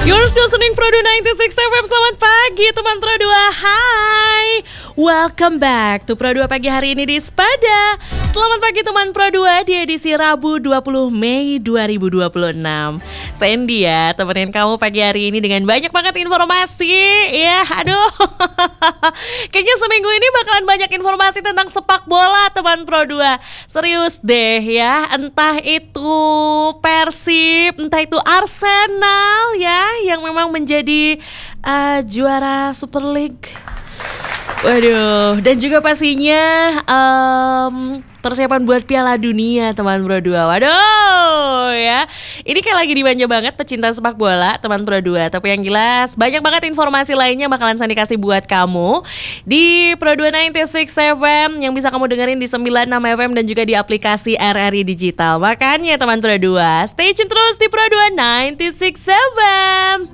You're still listening Pro 2 96 FM. Selamat pagi teman Pro 2. Hai. Welcome back to Pro 2 pagi hari ini di Sepada. Selamat pagi teman Pro 2 di edisi Rabu 20 Mei 2026. Sandy ya, temenin kamu pagi hari ini dengan banyak banget informasi. Ya, aduh. Kayaknya seminggu ini bakalan banyak informasi tentang sepak bola teman Pro 2. Serius deh ya, entah itu Persib, entah itu Arsenal ya, yang memang menjadi juara Super League. Waduh, dan juga pastinya persiapan buat Piala Dunia teman Pro 2. Waduh ya, ini kayak lagi dimanja banget pecinta sepak bola teman Pro 2. Tapi yang jelas banyak banget informasi lainnya bakalan Sandi kasih buat kamu di Pro 2 96 FM yang bisa kamu dengerin di 96 FM dan juga di aplikasi RRI Digital. Makanya teman Pro 2, stay tune terus di Pro 2 96 FM.